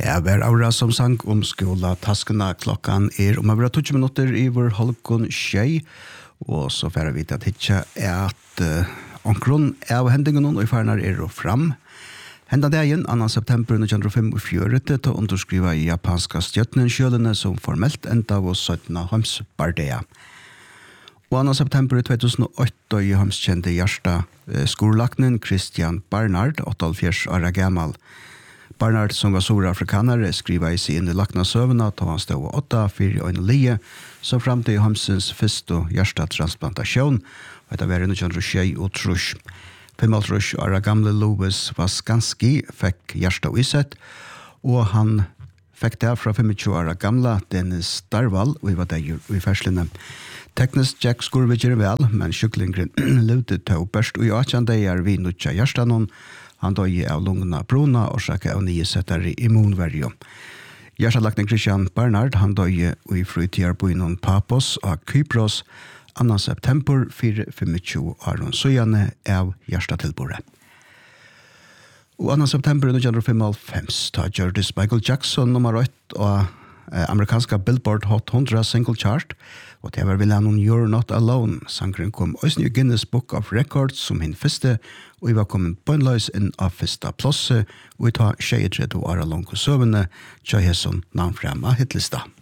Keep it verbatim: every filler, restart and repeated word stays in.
Ja, vær aura som sang om skola taskena klokkan er om over tjugo minutter i vår halvkon tjei, og så færa vi til at hitja er at uh, omkron av hendingen og i farnar er og fram. Henda dagen, annan september nitton fyrtiofem, til å underskriva i japanska stjøtnenkjølene som formelt enda av syttende Heimsbardea. Og annan september to tusen og åtte i Heimskjente Gjersta eh, skolelaknen Christian Barnard, åttiofjørs år gammal. Barnard, som var surafrikanere, skriva i sin inn i lakna søvna, da han stod åtta, fire og en lie, så fram til Heimsens første hjertetransplantasjon, og etter være nitton tjuetre. femogtrus år gamle Louis Vaskanski fikk hjertet uisett, og han fikk det fra tjuefem år gamle Dennis Darvall, og vi var der i ferslene. Teknisk Jack skurvidger vel, men sjuklingren levde til best, og i åtjan det er vi nødja hjertet han døg av lungna bruna og sjekke av nye setter i immunverjo. Hjertelakten Christian Barnard, han døg i frutjer på innom Papos og Kypros, annan september fire tjue åren søgjane av hjertetilbordet. Og annan september nitton femtiofem tar Curtis Michael Jackson nummer åtte og eh, amerikanska Billboard Hot hundra single chart, og det var vel han You're Not Alone. Sangren kom også i Guinness Book of Records som hin første, og vi var kommet på en løs inn av første plass, og vi tar tjuetre år langt søvende, tja hesson navn frem av hitlista.